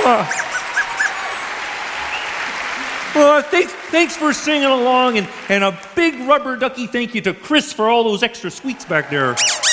Thanks for singing along, and a big rubber ducky thank you to Chris for all those extra sweets back there.